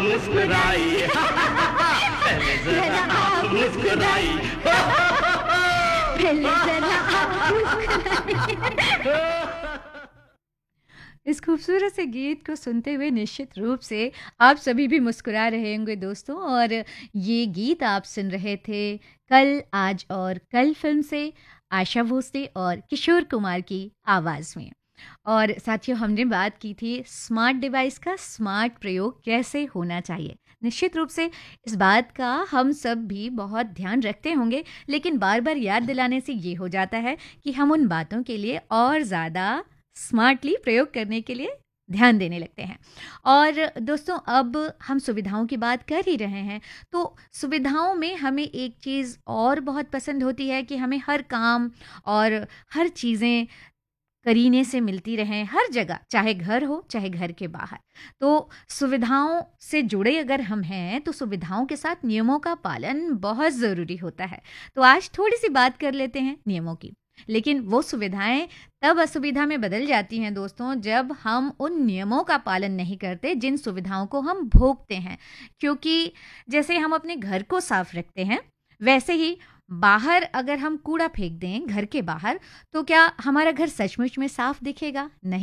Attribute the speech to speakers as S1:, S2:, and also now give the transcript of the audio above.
S1: मुस्कुराई पहले जरा आप मुस्कुराई
S2: पहले जरा आप मुस्कुराइए। इस खूबसूरत से गीत को सुनते हुए निश्चित रूप से आप सभी भी मुस्कुरा रहे होंगे दोस्तों। और ये गीत आप सुन रहे थे कल आज और कल फिल्म से आशा भोसले और किशोर कुमार की आवाज़ में। और साथियों, हमने बात की थी स्मार्ट डिवाइस का स्मार्ट प्रयोग कैसे होना चाहिए। निश्चित रूप से इस बात का हम सब भी बहुत ध्यान रखते होंगे, लेकिन बार बार याद दिलाने से ये हो जाता है कि हम उन बातों के लिए और ज़्यादा स्मार्टली प्रयोग करने के लिए ध्यान देने लगते हैं। और दोस्तों, अब हम सुविधाओं की बात कर ही रहे हैं, तो सुविधाओं में हमें एक चीज़ और बहुत पसंद होती है कि हमें हर काम और हर चीज़ें करीने से मिलती रहें हर जगह, चाहे घर हो चाहे घर के बाहर। तो सुविधाओं से जुड़े अगर हम हैं तो सुविधाओं के साथ नियमों का पालन बहुत ज़रूरी होता है। तो आज थोड़ी सी बात कर लेते हैं नियमों की। लेकिन वो सुविधाएं तब असुविधा में बदल जाती हैं दोस्तों, जब हम उन नियमों का पालन नहीं करते जिन सुविधाओं को हम भोगते हैं। क्योंकि जैसे हम अपने घर को साफ रखते हैं, वैसे ही बाहर अगर हम कूड़ा फेंक दें घर के बाहर, तो क्या हमारा घर सचमुच में साफ दिखेगा? नहीं।